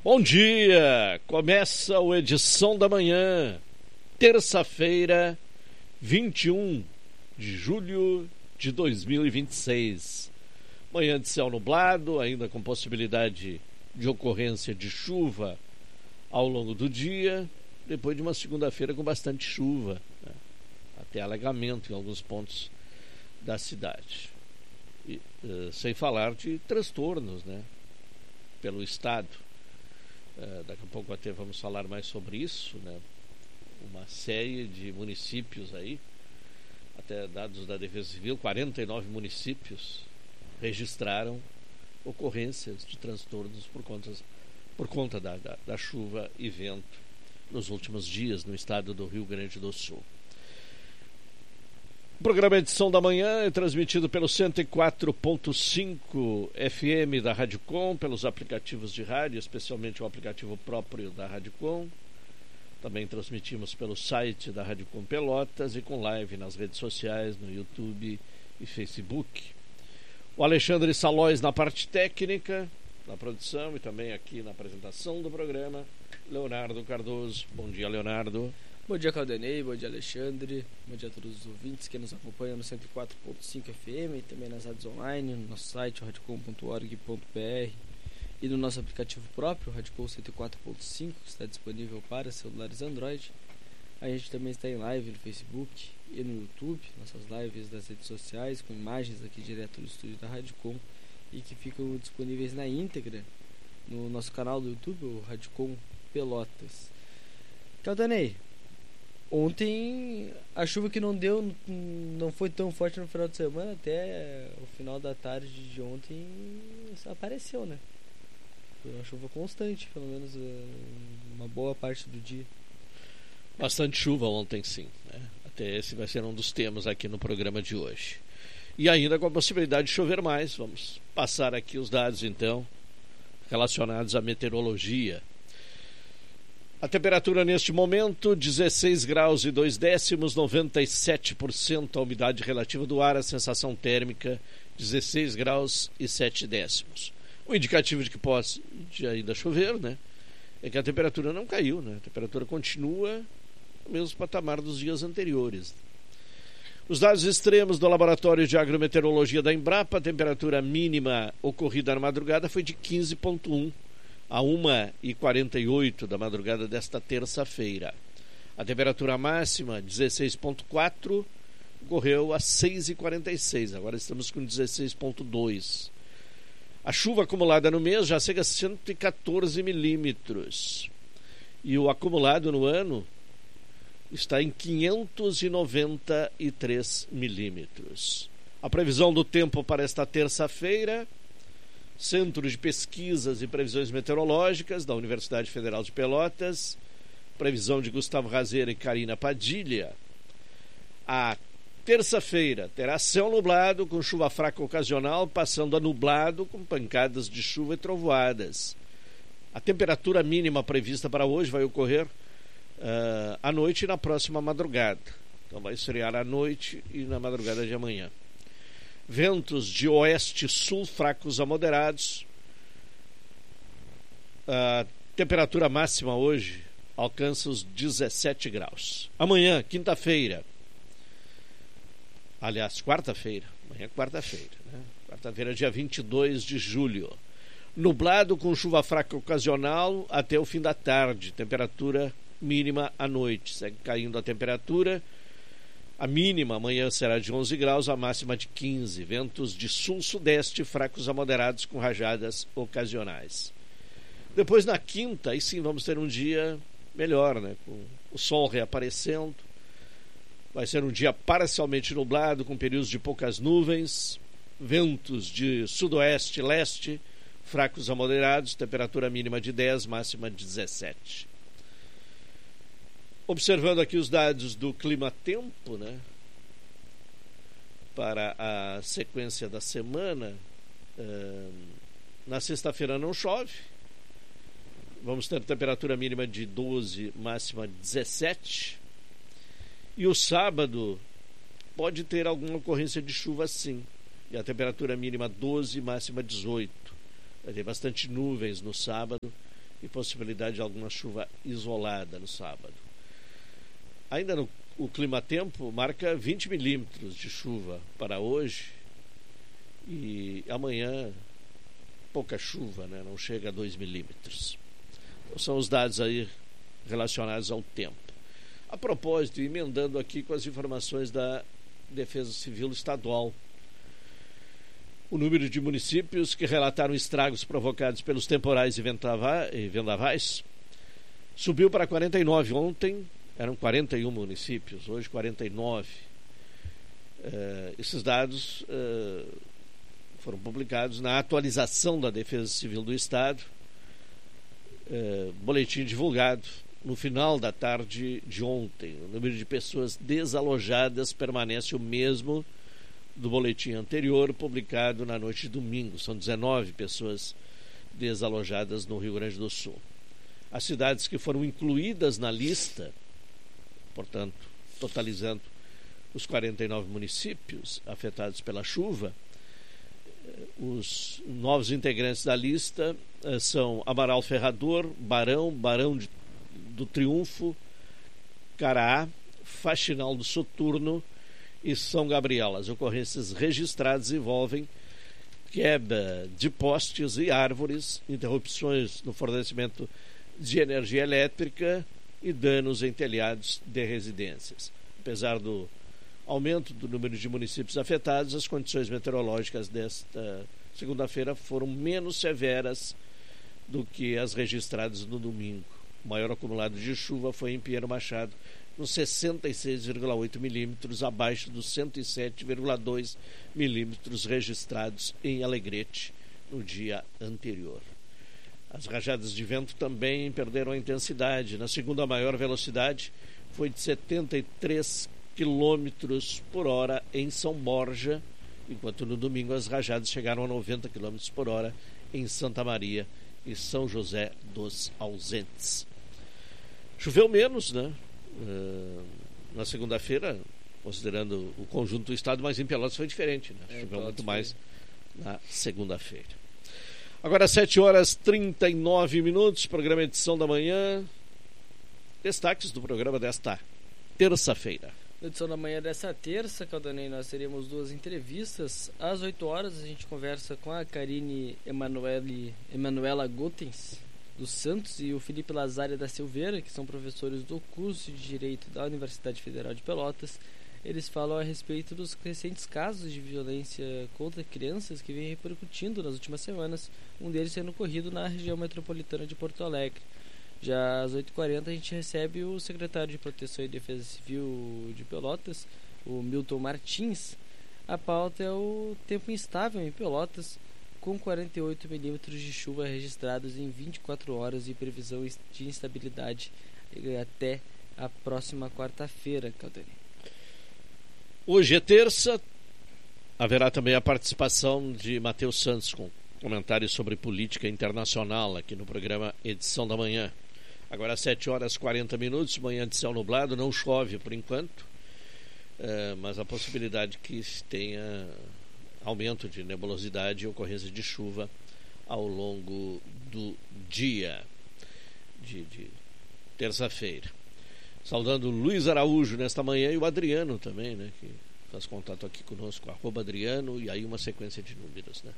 Bom dia! Começa o Edição da Manhã, terça-feira, 21 de julho de 2026. Manhã de céu nublado, ainda com possibilidade de ocorrência de chuva ao longo do dia, depois de uma segunda-feira com bastante chuva, né? Até alagamento em alguns pontos da cidade. E, sem falar de transtornos, né? Pelo estado. Daqui a pouco até vamos falar mais sobre isso, né? Uma série de municípios aí, até dados da Defesa Civil, 49 municípios registraram ocorrências de transtornos por conta da chuva e vento nos últimos dias no estado do Rio Grande do Sul. O programa Edição da Manhã é transmitido pelo 104.5 FM da Rádio Com, pelos aplicativos de rádio, especialmente o aplicativo próprio da Rádio Com. Também transmitimos pelo site da Rádio Com Pelotas e com live nas redes sociais, no YouTube e Facebook. O Alexandre Salóis na parte técnica, na produção e também aqui na apresentação do programa, Leonardo Cardoso. Bom dia, Leonardo. Bom dia, Caldenei, bom dia, Alexandre, bom dia a todos os ouvintes que nos acompanham no 104.5 FM e também nas rádios online, no nosso site, radiocom.org.br e no nosso aplicativo próprio, Radiocom 104.5, que está disponível para celulares Android. A gente também está em live no Facebook e no YouTube, nossas lives das redes sociais, com imagens aqui direto do estúdio da Radiocom e que ficam disponíveis na íntegra no nosso canal do YouTube, o Radiocom Pelotas. Caldenei, ontem a chuva que não foi tão forte no final de semana, até o final da tarde de ontem apareceu, né? Foi uma chuva constante, pelo menos uma boa parte do dia. Bastante chuva ontem, sim, né? Até esse vai ser um dos temas aqui no programa de hoje. E ainda com a possibilidade de chover mais. Vamos passar aqui os dados, então, relacionados à meteorologia. A temperatura neste momento, 16 graus e 2 décimos, 97% a umidade relativa do ar, a sensação térmica, 16 graus e 7 décimos. O indicativo de que pode ainda chover, né? É que a temperatura não caiu, né? A temperatura continua no mesmo patamar dos dias anteriores. Os dados extremos do Laboratório de Agrometeorologia da Embrapa, a temperatura mínima ocorrida na madrugada foi de 15,1 a 1h48 da madrugada desta terça-feira. A temperatura máxima, 16,4, ocorreu a 6h46, agora estamos com 16,2. A chuva acumulada no mês já chega a 114 milímetros. E o acumulado no ano está em 593 milímetros. A previsão do tempo para esta terça-feira: Centro de Pesquisas e Previsões Meteorológicas da Universidade Federal de Pelotas, previsão de Gustavo Razeira e Karina Padilha. A terça-feira terá céu nublado com chuva fraca ocasional, passando a nublado com pancadas de chuva e trovoadas. A temperatura mínima prevista para hoje vai ocorrer à noite e na próxima madrugada. Então vai esfriar à noite e na madrugada de amanhã. Ventos de oeste-sul fracos a moderados. A temperatura máxima hoje alcança os 17 graus. Amanhã, quinta-feira. Aliás, quarta-feira. Amanhã é quarta-feira, né? Quarta-feira, dia 22 de julho. Nublado com chuva fraca ocasional até o fim da tarde. Temperatura mínima à noite. Segue caindo a temperatura. A mínima amanhã será de 11 graus, a máxima de 15. Ventos de sul-sudeste fracos a moderados com rajadas ocasionais. Depois, na quinta, aí sim vamos ter um dia melhor, né? Com o sol reaparecendo. Vai ser um dia parcialmente nublado, com períodos de poucas nuvens. Ventos de sudoeste e leste fracos a moderados. Temperatura mínima de 10, máxima de 17. Observando aqui os dados do clima-tempo, né? Para a sequência da semana, na sexta-feira não chove. Vamos ter temperatura mínima de 12, máxima de 17. E o sábado pode ter alguma ocorrência de chuva, sim. E a temperatura mínima 12, máxima 18. Vai ter bastante nuvens no sábado e possibilidade de alguma chuva isolada no sábado. Ainda o clima-tempo marca 20 milímetros de chuva para hoje e amanhã pouca chuva, né? Não chega a 2 milímetros. Então, são os dados aí relacionados ao tempo. A propósito, emendando aqui com as informações da Defesa Civil Estadual, o número de municípios que relataram estragos provocados pelos temporais e vendavais subiu para 49. Ontem eram 41 municípios, hoje 49. Esses dados foram publicados na atualização da Defesa Civil do Estado, boletim divulgado no final da tarde de ontem. O número de pessoas desalojadas permanece o mesmo do boletim anterior, publicado na noite de domingo. São 19 pessoas desalojadas no Rio Grande do Sul. As cidades que foram incluídas na lista, portanto, totalizando os 49 municípios afetados pela chuva, os novos integrantes da lista são Amaral Ferrador, Barão do Triunfo, Caraá, Faxinal do Soturno e São Gabriel. As ocorrências registradas envolvem quebra de postes e árvores, interrupções no fornecimento de energia elétrica e danos em telhados de residências. Apesar do aumento do número de municípios afetados, as condições meteorológicas desta segunda-feira foram menos severas do que as registradas no domingo. O maior acumulado de chuva foi em Pinheiro Machado, nos 66,8 milímetros, abaixo dos 107,2 milímetros registrados em Alegrete no dia anterior. As rajadas de vento também perderam a intensidade. Na segunda maior velocidade foi de 73 km por hora em São Borja, enquanto no domingo as rajadas chegaram a 90 km por hora em Santa Maria e São José dos Ausentes. Choveu menos, né? Na segunda-feira, considerando o conjunto do estado, mas em Pelotas foi diferente, né? Choveu muito mais na segunda-feira. Agora 7h39, programa Edição da Manhã. Destaques do programa desta terça-feira. Na edição da manhã dessa terça, Caldanei, nós teremos duas entrevistas. Às 8 horas a gente conversa com a Karine Emanuela Gotens dos Santos e o Felipe Lazária da Silveira, que são professores do curso de Direito da Universidade Federal de Pelotas. Eles falam a respeito dos recentes casos de violência contra crianças que vem repercutindo nas últimas semanas, um deles sendo ocorrido na região metropolitana de Porto Alegre. Já às 8h40 a gente recebe o secretário de Proteção e Defesa Civil de Pelotas, o Milton Martins. A pauta é o tempo instável em Pelotas, com 48 milímetros de chuva registrados em 24 horas e previsão de instabilidade até a próxima quarta-feira, Caldanei. Hoje é terça, haverá também a participação de Matheus Santos com comentários sobre política internacional aqui no programa Edição da Manhã. Agora 7h40, manhã de céu nublado, não chove por enquanto, mas a possibilidade que tenha aumento de nebulosidade e ocorrência de chuva ao longo do dia de terça-feira. Saudando o Luiz Araújo nesta manhã e o Adriano também, né, que faz contato aqui conosco, @Adriano, e aí uma sequência de números, né,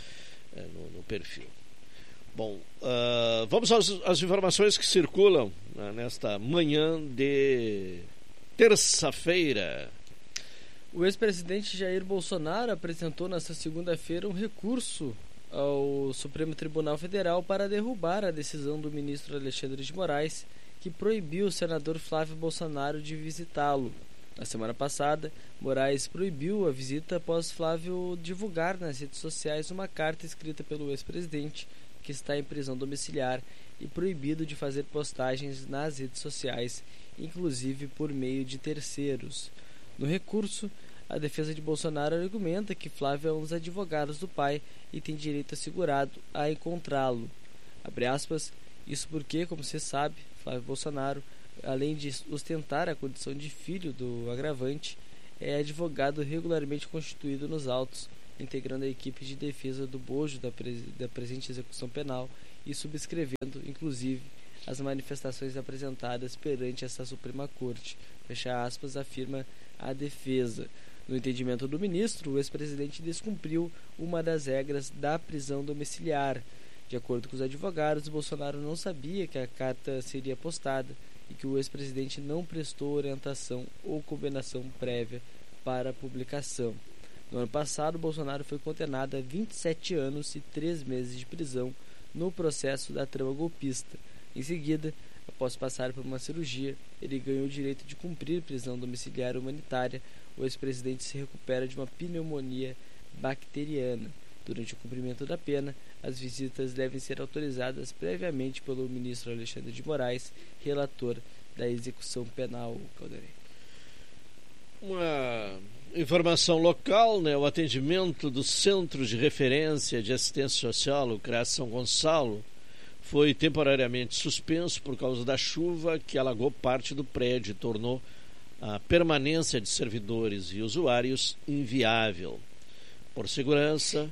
no perfil. Bom, vamos às informações que circulam, né, nesta manhã de terça-feira. O ex-presidente Jair Bolsonaro apresentou nesta segunda-feira um recurso ao Supremo Tribunal Federal para derrubar a decisão do ministro Alexandre de Moraes, que proibiu o senador Flávio Bolsonaro de visitá-lo. Na semana passada, Moraes proibiu a visita após Flávio divulgar nas redes sociais uma carta escrita pelo ex-presidente, que está em prisão domiciliar e proibido de fazer postagens nas redes sociais, inclusive por meio de terceiros. No recurso, a defesa de Bolsonaro argumenta que Flávio é um dos advogados do pai e tem direito assegurado a encontrá-lo. Abre aspas, isso porque, como se sabe, Flávio Bolsonaro, além de ostentar a condição de filho do agravante, é advogado regularmente constituído nos autos, integrando a equipe de defesa do bojo da presente execução penal e subscrevendo, inclusive, as manifestações apresentadas perante esta Suprema Corte. Fecha aspas, afirma a defesa. No entendimento do ministro, o ex-presidente descumpriu uma das regras da prisão domiciliar. De acordo com os advogados, Bolsonaro não sabia que a carta seria postada e que o ex-presidente não prestou orientação ou combinação prévia para a publicação. No ano passado, Bolsonaro foi condenado a 27 anos e 3 meses de prisão no processo da trama golpista. Em seguida, após passar por uma cirurgia, ele ganhou o direito de cumprir prisão domiciliar humanitária. O ex-presidente se recupera de uma pneumonia bacteriana. Durante o cumprimento da pena, as visitas devem ser autorizadas previamente pelo ministro Alexandre de Moraes, relator da execução penal. Calderei. Uma informação local, né? O atendimento do Centro de Referência de Assistência Social, o CRAS São Gonçalo, foi temporariamente suspenso por causa da chuva que alagou parte do prédio e tornou a permanência de servidores e usuários inviável. Por segurança,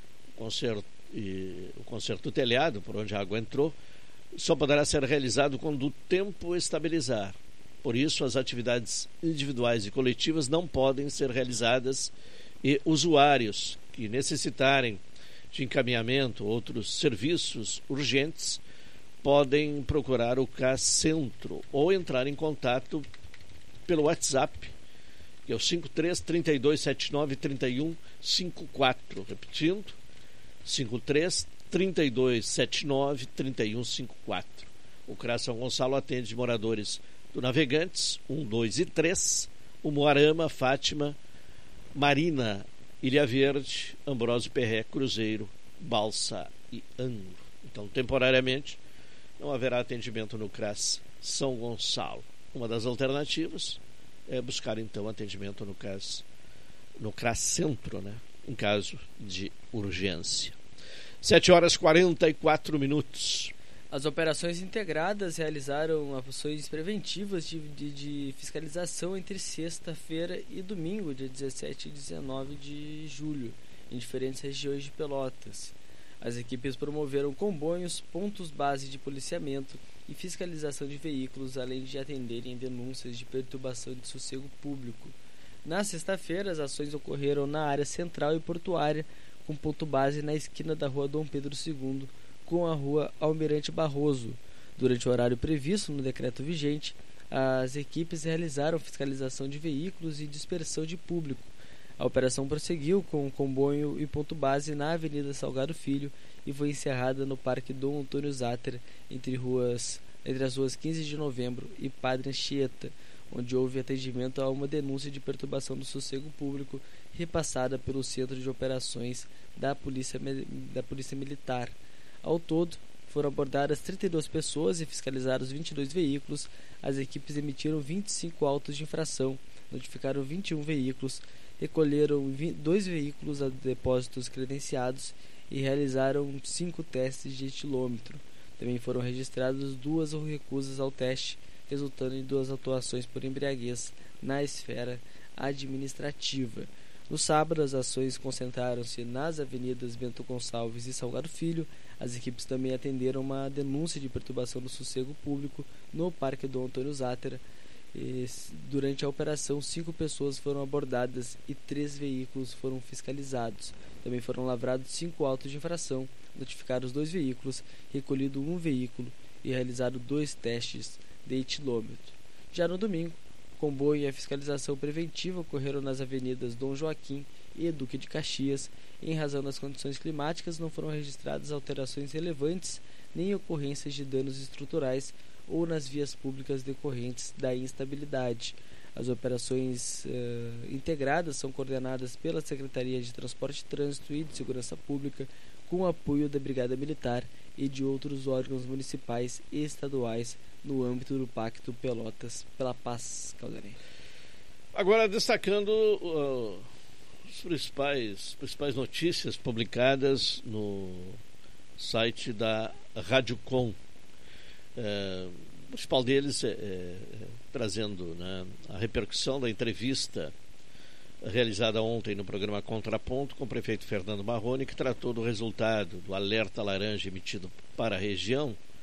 o conserto do telhado, por onde a água entrou, só poderá ser realizado quando o tempo estabilizar. Por isso, as atividades individuais e coletivas não podem ser realizadas e usuários que necessitarem de encaminhamento ou outros serviços urgentes podem procurar o CAS Centro ou entrar em contato pelo WhatsApp, que é o 53 3279 3154. Repetindo, 53 3279 3154. O CRAS São Gonçalo atende moradores do Navegantes 1, 2 e 3, Umuarama, Fátima, Marina, Ilha Verde, Ambrósio Perré, Cruzeiro, Balsa e Angro. Então, temporariamente, não haverá atendimento no CRAS São Gonçalo. Uma das alternativas é buscar, então, atendimento no CRAS Centro, né? Em caso de urgência. 7h44. As operações integradas realizaram ações preventivas de fiscalização entre sexta-feira e domingo, dia 17 e 19 de julho, em diferentes regiões de Pelotas. As equipes promoveram comboios, pontos base de policiamento e fiscalização de veículos, além de atenderem denúncias de perturbação de sossego público. Na sexta-feira, as ações ocorreram na área central e portuária, com ponto base na esquina da rua Dom Pedro II, com a rua Almirante Barroso. Durante o horário previsto no decreto vigente, as equipes realizaram fiscalização de veículos e dispersão de público. A operação prosseguiu com o comboio e ponto base na Avenida Salgado Filho e foi encerrada no Parque Dom Antônio Zatter, entre as ruas 15 de Novembro e Padre Anchieta, onde houve atendimento a uma denúncia de perturbação do sossego público repassada pelo Centro de Operações da Polícia Militar. Ao todo, foram abordadas 32 pessoas e fiscalizados 22 veículos. As equipes emitiram 25 autos de infração, notificaram 21 veículos, recolheram 2 veículos a depósitos credenciados e realizaram 5 testes de etilômetro. Também foram registradas 2 recusas ao teste, resultando em 2 autuações por embriaguez na esfera administrativa. No sábado, as ações concentraram-se nas avenidas Bento Gonçalves e Salgado Filho. As equipes também atenderam uma denúncia de perturbação do sossego público no Parque Dom Antônio Zatter. Durante a operação, 5 pessoas foram abordadas e 3 veículos foram fiscalizados. Também foram lavrados 5 autos de infração, notificados 2 veículos, recolhido 1 veículo e realizado 2 testes de etilômetro. Já no domingo, o comboio e a fiscalização preventiva ocorreram nas avenidas Dom Joaquim e Duque de Caxias. Em razão das condições climáticas, não foram registradas alterações relevantes nem ocorrências de danos estruturais ou nas vias públicas decorrentes da instabilidade. As operações integradas são coordenadas pela Secretaria de Transporte e Trânsito e de Segurança Pública, com o apoio da Brigada Militar e de outros órgãos municipais e estaduais no âmbito do Pacto Pelotas pela Paz. Calderei. Agora, destacando as principais notícias publicadas no site da Rádio Com. O principal deles trazendo, né, a repercussão da entrevista realizada ontem no programa Contraponto com o prefeito Fernando Marrone, que tratou do resultado do alerta laranja emitido para a região